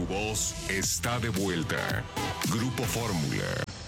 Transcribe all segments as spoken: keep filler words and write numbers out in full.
voz está de vuelta. Grupo Fórmula.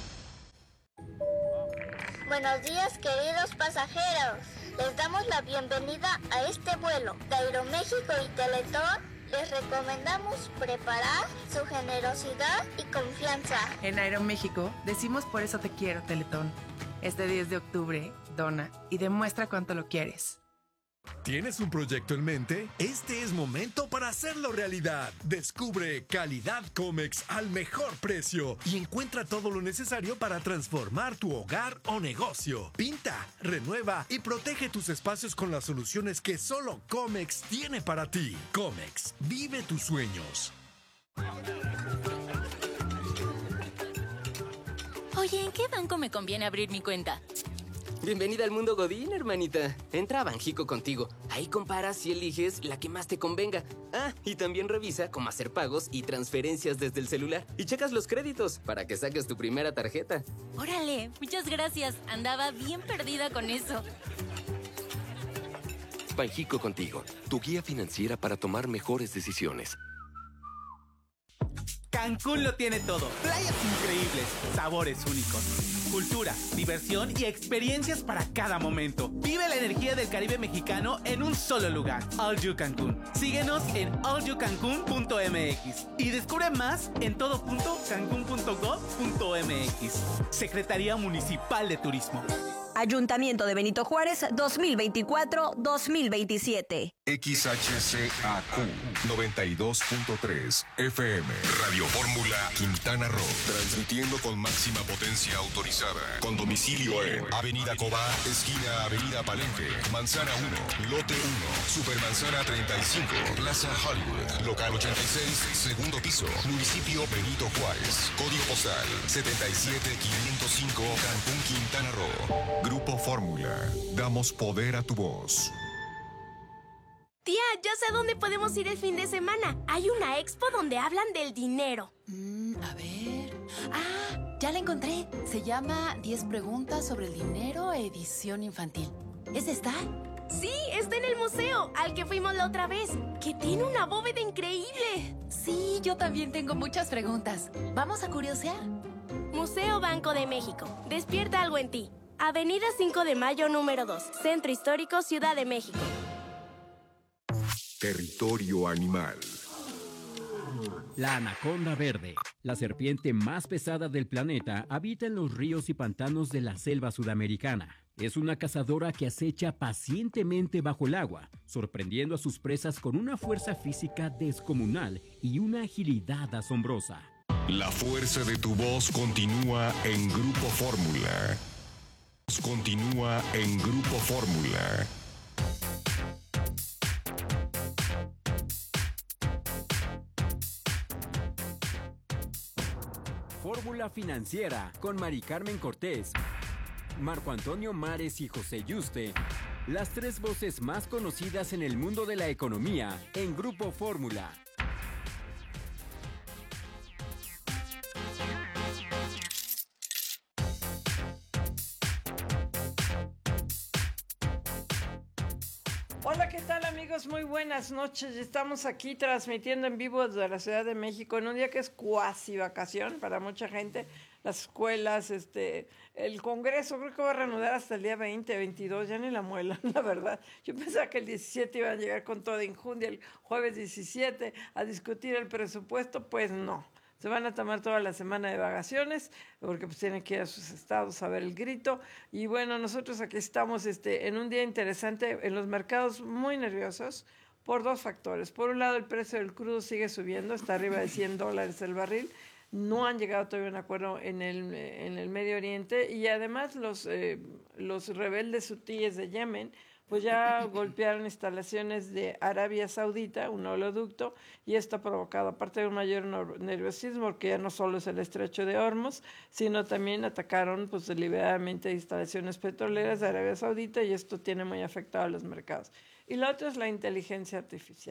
Buenos días, queridos pasajeros. Les damos la bienvenida a este vuelo de Aeroméxico y Teletón. Les recomendamos preparar su generosidad y confianza. En Aeroméxico decimos por eso te quiero, Teletón. Este diez de octubre, dona y demuestra cuánto lo quieres. ¿Tienes un proyecto en mente? Este es momento para hacerlo realidad. Descubre calidad Comex al mejor precio y encuentra todo lo necesario para transformar tu hogar o negocio. Pinta, renueva y protege tus espacios con las soluciones que solo Comex tiene para ti. Comex, vive tus sueños. Oye, ¿en qué banco me conviene abrir mi cuenta? Bienvenida al mundo Godín, hermanita. Entra a Banjico contigo. Ahí comparas y eliges la que más te convenga. Ah, y también revisa cómo hacer pagos y transferencias desde el celular. Y checas los créditos para que saques tu primera tarjeta. Órale, muchas gracias. Andaba bien perdida con eso. Banjico contigo, tu guía financiera para tomar mejores decisiones. Cancún lo tiene todo. Playas increíbles, sabores únicos, cultura, diversión y experiencias para cada momento. Vive la energía del Caribe mexicano en un solo lugar. All You Cancún. Síguenos en all you cancún punto m x y descubre más en todo punto cancún punto gov punto m x. Secretaría Municipal de Turismo. Ayuntamiento de Benito Juárez dos mil veinticuatro dos mil veintisiete. X H C A Q noventa y dos punto tres F M. Radio Fórmula Quintana Roo. Transmitiendo con máxima potencia autorizada. Con domicilio en Avenida Cobá, esquina Avenida Palenque, Manzana uno, Lote uno, Supermanzana treinta y cinco, Plaza Hollywood, Local ochenta y seis, segundo piso, Municipio Benito Juárez. Código postal setenta y siete quinientos cinco, Cancún, Quintana Roo. Grupo Fórmula. Damos poder a tu voz. Tía, ya sé a dónde podemos ir el fin de semana. Hay una expo donde hablan del dinero. Mm, a ver... Ah, ya la encontré. Se llama diez preguntas sobre el dinero, edición infantil. ¿Es esta? Sí, está en el museo, al que fuimos la otra vez, que tiene una bóveda increíble. Sí, yo también tengo muchas preguntas. ¿Vamos a curiosear? Museo Banco de México. Despierta algo en ti. Avenida cinco de Mayo, número dos. Centro Histórico, Ciudad de México. Territorio animal. La anaconda verde, la serpiente más pesada del planeta, habita en los ríos y pantanos de la selva sudamericana. Es una cazadora que acecha pacientemente bajo el agua, sorprendiendo a sus presas con una fuerza física descomunal y una agilidad asombrosa. La fuerza de tu voz continúa en Grupo Fórmula. Continúa en Grupo Fórmula. Fórmula Financiera con Mari Carmen Cortés, Marco Antonio Mares y José Yuste. Las tres voces más conocidas en el mundo de la economía en Grupo Fórmula. Hola, ¿qué tal, amigos? Muy buenas noches. Estamos aquí transmitiendo en vivo desde la Ciudad de México en un día que es cuasi vacación para mucha gente. Las escuelas, este, el Congreso, creo que va a reanudar hasta el día veinte, veintidós, ya ni la muela, la verdad. Yo pensaba que el diecisiete iban a llegar con toda injundia, el jueves diecisiete, a discutir el presupuesto, pues no. Se van a tomar toda la semana de vacaciones porque pues tienen que ir a sus estados a ver el grito. Y bueno, nosotros aquí estamos este, en un día interesante en los mercados muy nerviosos por dos factores. Por un lado, el precio del crudo sigue subiendo, está arriba de cien dólares el barril. No han llegado todavía a un acuerdo en el, en el Medio Oriente y además los, eh, los rebeldes hutíes de Yemen pues ya golpearon instalaciones de Arabia Saudita, un oleoducto, y esto ha provocado, aparte de un mayor nerviosismo, porque ya no solo es el estrecho de Hormuz, sino también atacaron pues deliberadamente instalaciones petroleras de Arabia Saudita y esto tiene muy afectado a los mercados. Y la otra es la inteligencia artificial.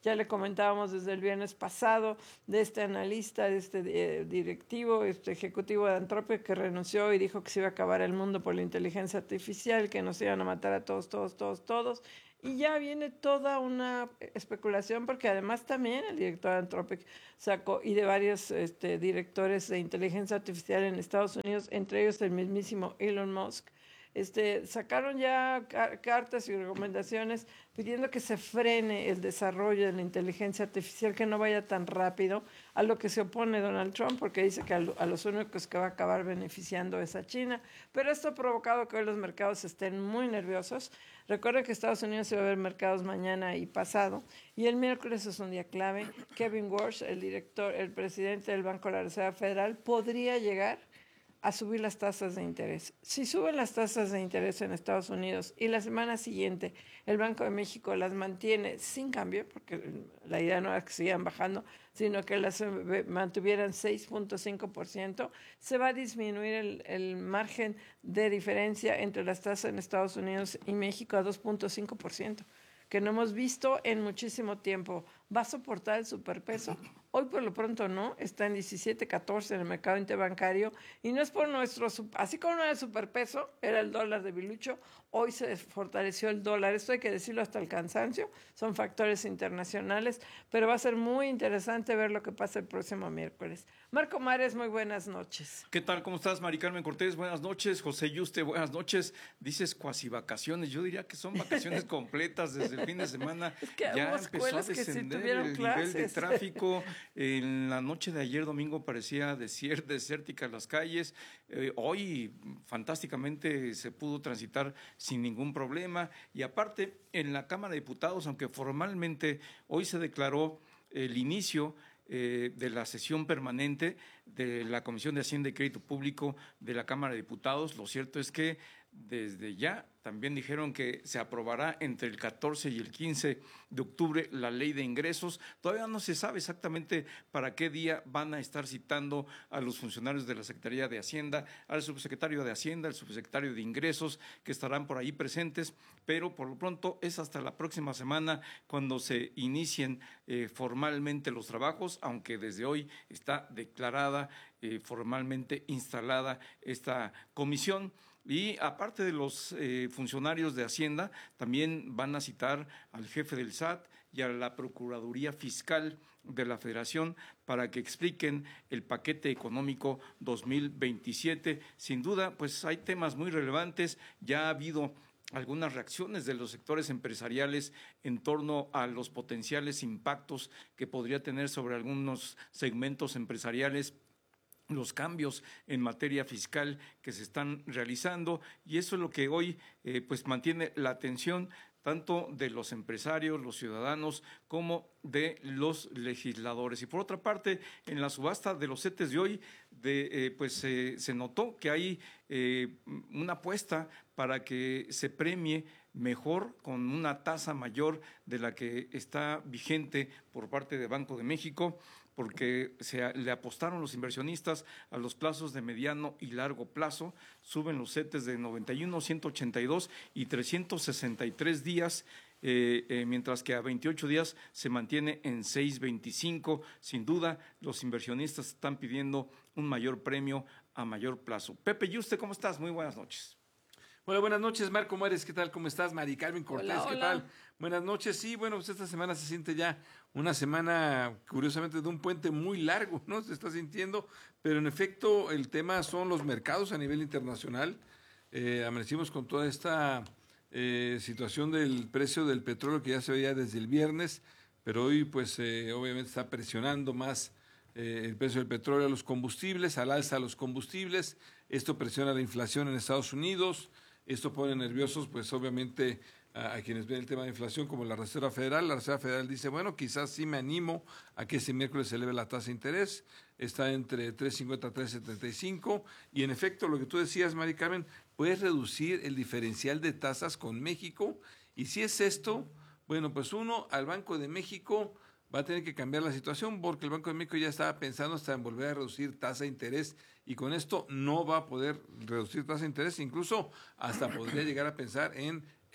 Ya le comentábamos desde el viernes pasado de este analista, de este eh, directivo, este ejecutivo de Anthropic que renunció y dijo que se iba a acabar el mundo por la inteligencia artificial, que nos iban a matar a todos, todos, todos, todos. Y ya viene toda una especulación, porque además también el director de Anthropic sacó, y de varios este, directores de inteligencia artificial en Estados Unidos, entre ellos el mismísimo Elon Musk, Este, sacaron ya car- cartas y recomendaciones pidiendo que se frene el desarrollo de la inteligencia artificial, que no vaya tan rápido, a lo que se opone Donald Trump, porque dice que a, lo, a los únicos que va a acabar beneficiando es a China. Pero esto ha provocado que hoy los mercados estén muy nerviosos. Recuerden que Estados Unidos se va a ver mercados mañana y pasado, y el miércoles es un día clave. Kevin Warsh, el director, el presidente del Banco de la Reserva Federal, podría llegar a subir las tasas de interés. Si suben las tasas de interés en Estados Unidos y la semana siguiente el Banco de México las mantiene sin cambio, porque la idea no es que sigan bajando, sino que las mantuvieran seis punto cinco por ciento, se va a disminuir el, el margen de diferencia entre las tasas en Estados Unidos y México a dos punto cinco por ciento, que no hemos visto en muchísimo tiempo. ¿Va a soportar el superpeso? Hoy por lo pronto no, está en diecisiete catorce en el mercado interbancario, y no es por nuestro, así como no era el superpeso, era el dólar debilucho, hoy se fortaleció el dólar. Esto hay que decirlo hasta el cansancio, son factores internacionales, pero va a ser muy interesante ver lo que pasa el próximo miércoles. Marco Mares, muy buenas noches. ¿Qué tal? ¿Cómo estás, Mari Carmen Cortés? Buenas noches. José Yuste, buenas noches. Dices cuasi vacaciones, yo diría que son vacaciones completas desde el fin de semana. Es que ya empezó a descender sí el clases. nivel de tráfico. En la noche de ayer domingo parecía desier, desértica las calles. Eh, hoy fantásticamente se pudo transitar sin ningún problema. Y aparte, en la Cámara de Diputados, aunque formalmente hoy se declaró el inicio eh, de la sesión permanente de la Comisión de Hacienda y Crédito Público de la Cámara de Diputados, lo cierto es que desde ya también dijeron que se aprobará entre el catorce y el quince de octubre la ley de ingresos. Todavía no se sabe exactamente para qué día van a estar citando a los funcionarios de la Secretaría de Hacienda, al subsecretario de Hacienda, al subsecretario de Ingresos, que estarán por ahí presentes, pero por lo pronto es hasta la próxima semana cuando se inicien eh, formalmente los trabajos, aunque desde hoy está declarada eh, formalmente instalada esta comisión. Y aparte de los eh, funcionarios de Hacienda, también van a citar al jefe del S A T y a la Procuraduría Fiscal de la Federación para que expliquen el paquete económico dos mil veintisiete. Sin duda, pues hay temas muy relevantes. Ya ha habido algunas reacciones de los sectores empresariales en torno a los potenciales impactos que podría tener sobre algunos segmentos empresariales los cambios en materia fiscal que se están realizando, y eso es lo que hoy eh, pues mantiene la atención tanto de los empresarios, los ciudadanos, como de los legisladores. Y por otra parte, en la subasta de los CETES de hoy, de, eh, pues eh, se notó que hay eh, una apuesta para que se premie mejor, con una tasa mayor de la que está vigente por parte de Banco de México, porque se le apostaron los inversionistas a los plazos de mediano y largo plazo. Suben los CETES de noventa y uno, ciento ochenta y dos y trescientos sesenta y tres días, eh, eh, mientras que a veintiocho días se mantiene en seiscientos veinticinco. Sin duda, los inversionistas están pidiendo un mayor premio a mayor plazo. Pepe Yuste, ¿cómo estás? Muy buenas noches. Hola, buenas noches, Marco Muérez, ¿qué tal? ¿Cómo estás? Mari Carmen Cortés, Hola, ¿qué hola. tal? Buenas noches, sí, bueno, pues esta semana se siente ya una semana, curiosamente, de un puente muy largo, ¿no? Se está sintiendo, pero en efecto el tema son los mercados a nivel internacional. Eh, amanecimos con toda esta eh, situación del precio del petróleo que ya se veía desde el viernes, pero hoy pues eh, obviamente está presionando más eh, el precio del petróleo a los combustibles, al alza a los combustibles. Esto presiona la inflación en Estados Unidos. Esto pone nerviosos, pues obviamente, a, a quienes ven el tema de inflación, como la Reserva Federal. La Reserva Federal dice, bueno, quizás sí me animo a que ese miércoles se eleve la tasa de interés. Está entre tres cincuenta a tres setenta y cinco. Y en efecto, lo que tú decías, Mari Carmen, puedes reducir el diferencial de tasas con México. Y si es esto, bueno, pues uno, al Banco de México va a tener que cambiar la situación, porque el Banco de México ya estaba pensando hasta en volver a reducir tasa de interés, y con esto no va a poder reducir tasa de interés, incluso hasta podría llegar a pensar en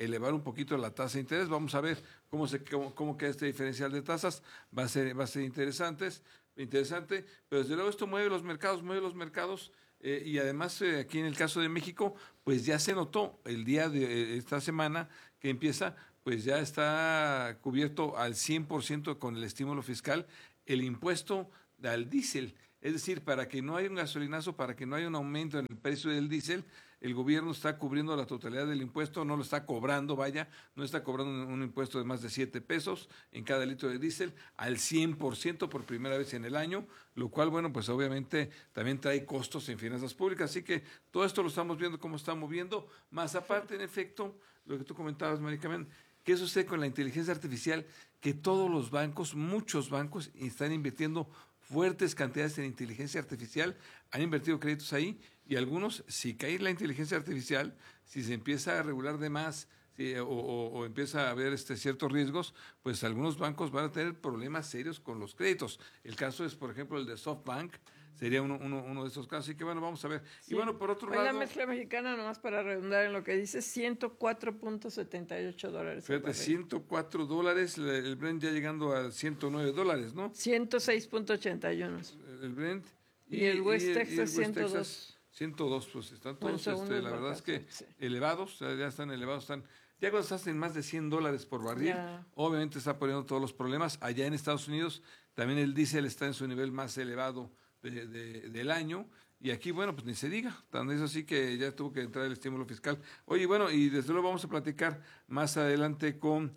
elevar un poquito la tasa de interés. Vamos a ver cómo se cómo, cómo queda este diferencial de tasas. Va a ser va a ser interesante, interesante, pero desde luego esto mueve los mercados, mueve los mercados. Eh, y además, eh, aquí en el caso de México, pues ya se notó el día de eh, esta semana que empieza, pues ya está cubierto al cien por ciento con el estímulo fiscal el impuesto al diésel. Es decir, para que no haya un gasolinazo, para que no haya un aumento en el precio del diésel, el gobierno está cubriendo la totalidad del impuesto, no lo está cobrando, vaya, no está cobrando un, un impuesto de más de siete pesos en cada litro de diésel al cien por ciento por primera vez en el año, lo cual, bueno, pues obviamente también trae costos en finanzas públicas. Así que todo esto lo estamos viendo cómo está moviendo, más aparte, en efecto, lo que tú comentabas, Maricarmen, ¿qué sucede con la inteligencia artificial? Que todos los bancos, muchos bancos, están invirtiendo fuertes cantidades en inteligencia artificial, han invertido créditos ahí, y algunos, si cae la inteligencia artificial, si se empieza a regular de más, si, o, o, o empieza a haber este, ciertos riesgos, pues algunos bancos van a tener problemas serios con los créditos. El caso es, por ejemplo, el de SoftBank, sería uno, uno, uno de esos casos. Así que bueno, vamos a ver. Sí. Y bueno, por otro Hoy lado... la mezcla mexicana, nomás para redundar en lo que dice, ciento cuatro punto setenta y ocho dólares. Fíjate, ciento cuatro dólares, el Brent ya llegando a ciento nueve dólares, ¿no? ciento seis punto ochenta y uno. El Brent. Y, y el West y el, Texas, y el West ciento dos. Texas, ciento dos, pues están todos, Bueno, este, la verdad es que sí. elevados, ya están elevados, están... Ya cuando estás en más de cien dólares por barril, ya. Obviamente está poniendo todos los problemas. Allá en Estados Unidos también el diésel está en su nivel más elevado de, de, del año. Y aquí, bueno, pues ni se diga. Tan es así que ya tuvo que entrar el estímulo fiscal. Oye, bueno, y desde luego vamos a platicar más adelante con,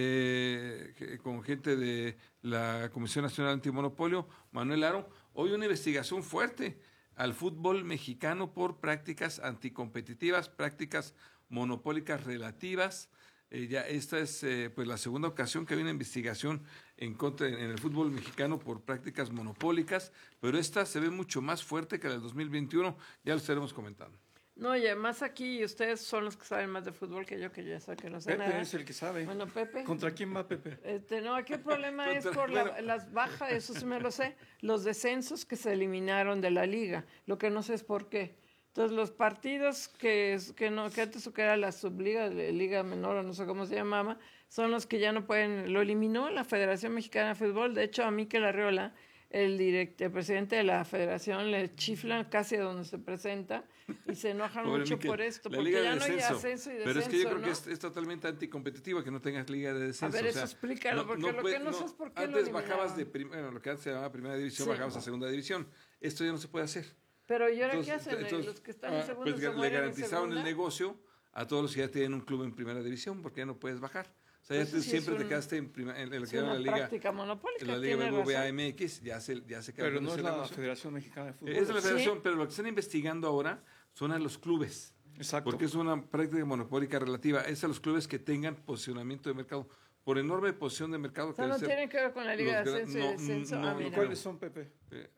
eh, con gente de la Comisión Nacional Antimonopolio, Manuel Aro. Hoy una investigación fuerte al fútbol mexicano por prácticas anticompetitivas, prácticas monopólicas relativas. Eh, ya esta es eh, pues la segunda ocasión que hay una investigación en contra en el fútbol mexicano por prácticas monopólicas, pero esta se ve mucho más fuerte que la del dos mil veintiuno, ya lo estaremos comentando. No, y además aquí ustedes son los que saben más de fútbol que yo, que ya sé que no sé Pepe nada. es el que sabe. Bueno, Pepe. ¿Contra quién va Pepe? Este, no, aquí el problema es por la, las bajas, eso sí me lo sé, los descensos que se eliminaron de la liga. Lo que no sé es por qué. Entonces, los partidos que, que, no, que antes que era la subliga, la liga menor, o no sé cómo se llamaba, son los que ya no pueden, lo eliminó la Federación Mexicana de Fútbol. De hecho, a Mikel Arriola, el, direct, el presidente de la federación, le chiflan casi a donde se presenta y se enojan Pobre mucho Miquel, por esto, la porque liga ya de no hay descenso. ascenso y descenso. Pero es que yo creo ¿no? que es, es totalmente anticompetitiva que no tengas liga de descenso. A ver, o sea, eso explícalo, porque lo puede- que no sé es por qué lo Antes eliminaron. bajabas de, prim- bueno, lo que antes se llamaba primera división, Sí. bajabas a segunda división. Esto ya no se puede hacer. Pero ¿y ahora Entonces, qué hacen? entonces, los que están ah, en segunda pues se le mueren en garantizaron el segunda. negocio a todos los que ya tienen un club en primera división, porque ya no puedes bajar. O sea, ya Eso tú sí siempre es te un- quedaste en, prima- en, en lo es que era una la liga, práctica monopólica, en la liga tiene B B V A razón. M X, ya se, ya se quedaron Pero con no ese es la negocio. Federación Mexicana de Fútbol. Es de la Sí. federación, pero lo que están investigando ahora son a los clubes. Exacto. Porque es una práctica monopólica relativa. Es a los clubes que tengan posicionamiento de mercado. Por enorme posición de mercado O sea, que no debe ser tiene que ver con la liga de los gra- ascenso y no, descenso. no, Ah, no mira. creo. ¿Cuáles son, Pepe? Eh,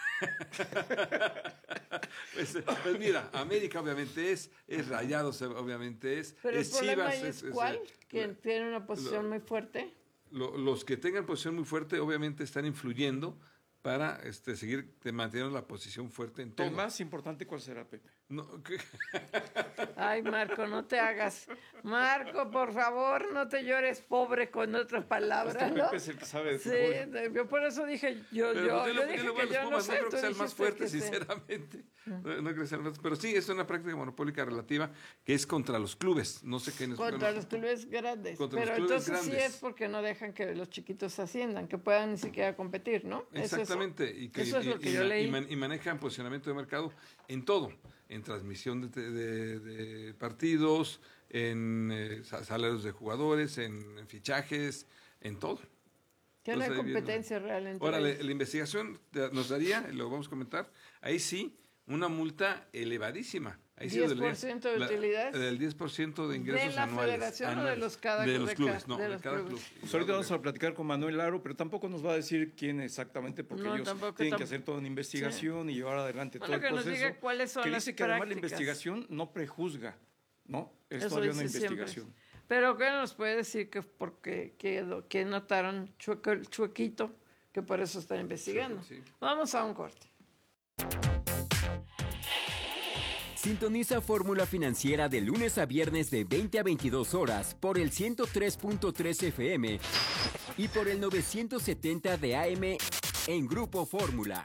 pues, pues mira, América obviamente es, es Rayados obviamente es, Pero el es problema Chivas. ahí es, cuál, eh, que tiene una posición lo- muy fuerte. lo- los que tengan posición muy fuerte obviamente están influyendo para este, seguir te- manteniendo la posición fuerte en todo. ¿El más importante cuál será, Pepe? No, ¿qué? Ay, Marco, no te hagas. Marco, por favor, no te llores pobre con otra palabra, Este ¿no? Pepe es el que sabe de Sí, fútbol. de- yo por eso dije, yo, Pero yo, pues, yo dile- dije dile, que bueno, yo los no Pumas sé, no creo tú que sea el más dijiste fuerte, que sí. sinceramente. No, no creo que sea el más, pero sí, es una práctica monopólica relativa que es contra los clubes. No sé qué en Contra bueno, los clubes grandes. Contra los Pero clubes entonces sí grandes. es porque no dejan que los chiquitos asciendan, que puedan ni siquiera competir, ¿no? Eso es- Exactamente, y, que, eso es y- lo que y yo ma- leí. y man- y manejan posicionamiento de mercado en todo, en transmisión de, de- de partidos, en eh, sa- salarios de jugadores, en, en fichajes, en todo. Que no hay Entonces, ahí viene- competencia real entre Ahora, la, ellos. la investigación te- nos daría, y lo vamos a comentar, ahí sí, una multa elevadísima. Ahí sí diez debería- por ciento de la- utilidades. Del diez por ciento de ingresos ¿De la anuales. federación o de anuales. los cada- De los de clubes, ca- no, de de, los cada clubes? club. Pues ahorita vamos a platicar con Manuel Laro, pero tampoco nos va a decir quién exactamente, porque No, ellos tampoco, tienen que tampoco. hacer toda una investigación y llevar adelante Bueno, todo que el nos proceso. diga cuáles son que las dice que además la prácticas. investigación no prejuzga, ¿no? Es Eso todavía una dice siempre. investigación. Pero ¿qué nos puede decir que porque que, que notaron chueco, el chuequito que por eso están investigando? Sí, sí. Vamos a un corte. Sintoniza Fórmula Financiera de lunes a viernes de veinte a veintidós horas por el ciento tres punto tres F M y por el novecientos setenta de A M en Grupo Fórmula.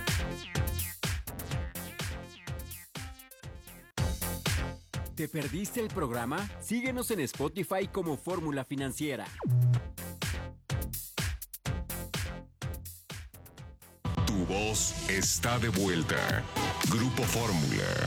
¿Te perdiste el programa? Síguenos en Spotify como Fórmula Financiera. Tu voz está de vuelta. Grupo Fórmula.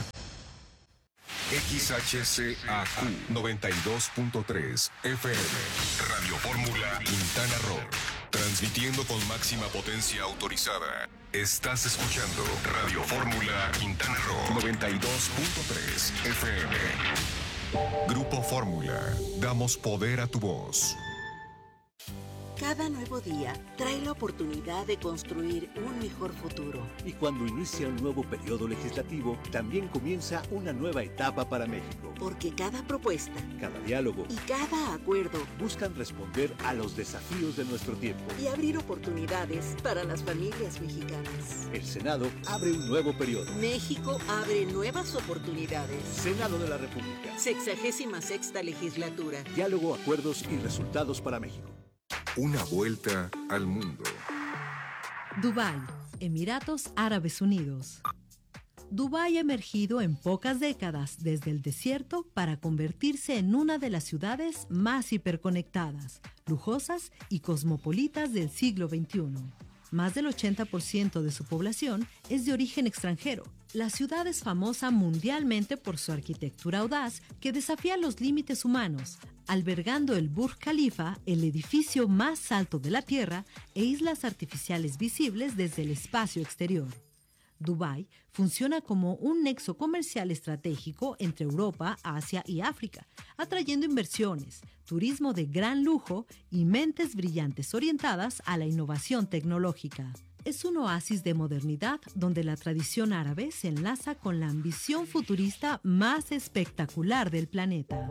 X H C A Q noventa y dos punto tres F M. Radio Fórmula Quintana Roo. Transmitiendo con máxima potencia autorizada. Estás escuchando Radio Fórmula Quintana Roo noventa y dos punto tres F M. Grupo Fórmula. Damos poder a tu voz. Cada nuevo día trae la oportunidad de construir un mejor futuro. Y cuando inicia un nuevo periodo legislativo, también comienza una nueva etapa para México. Porque cada propuesta, cada diálogo y cada acuerdo buscan responder a los desafíos de nuestro tiempo y abrir oportunidades para las familias mexicanas. El Senado abre un nuevo periodo. México abre nuevas oportunidades. Senado de la República. Sexagésima sexta legislatura. Diálogo, acuerdos y resultados para México. Una vuelta al mundo. Dubái, Emiratos Árabes Unidos. Dubái ha emergido en pocas décadas desde el desierto para convertirse en una de las ciudades más hiperconectadas, lujosas y cosmopolitas del siglo veintiuno. Más del ochenta por ciento de su población es de origen extranjero. La ciudad es famosa mundialmente por su arquitectura audaz que desafía los límites humanos, albergando el Burj Khalifa, el edificio más alto de la Tierra, e islas artificiales visibles desde el espacio exterior. Dubái funciona como un nexo comercial estratégico entre Europa, Asia y África, atrayendo inversiones, turismo de gran lujo y mentes brillantes orientadas a la innovación tecnológica. Es un oasis de modernidad donde la tradición árabe se enlaza con la ambición futurista más espectacular del planeta.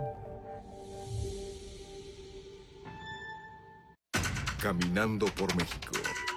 Caminando por México.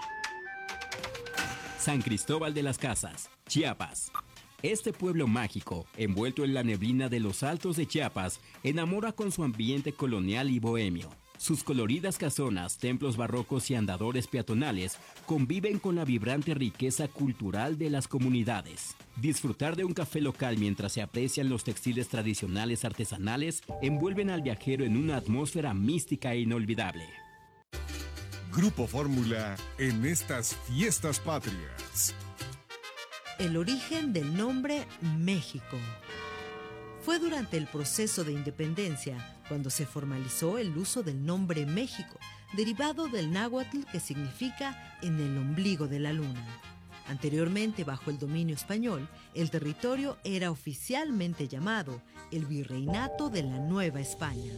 San Cristóbal de las Casas, Chiapas. Este pueblo mágico, envuelto en la neblina de los altos de Chiapas, enamora con su ambiente colonial y bohemio. Sus coloridas casonas, templos barrocos y andadores peatonales conviven con la vibrante riqueza cultural de las comunidades. Disfrutar de un café local mientras se aprecian los textiles tradicionales artesanales envuelven al viajero en una atmósfera mística e inolvidable. Grupo Fórmula en estas fiestas patrias. El origen del nombre México. Fue durante el proceso de independencia cuando se formalizó el uso del nombre México, derivado del náhuatl que significa en el ombligo de la luna. Anteriormente, bajo el dominio español, el territorio era oficialmente llamado el Virreinato de la Nueva España.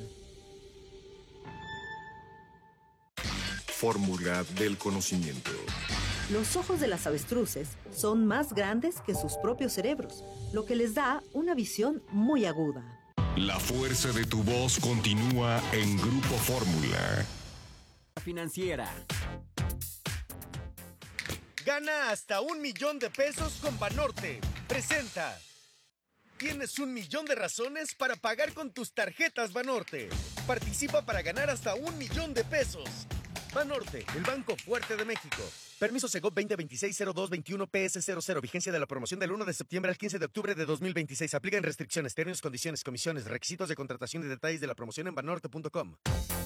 Fórmula del conocimiento. Los ojos de las avestruces son más grandes que sus propios cerebros, lo que les da una visión muy aguda. La fuerza de tu voz continúa en Grupo Fórmula. Financiera. Gana hasta un millón de pesos con Banorte. Presenta. Tienes un millón de razones para pagar con tus tarjetas Banorte. Participa para ganar hasta un millón de pesos. Banorte, el banco fuerte de México. Permiso Segov veinte veintiséis cero dos veintiuno P S cero cero. Vigencia de la promoción del uno de septiembre al quince de octubre de dos mil veintiséis. Aplican restricciones, términos, condiciones, comisiones, requisitos de contratación y detalles de la promoción en banorte punto com.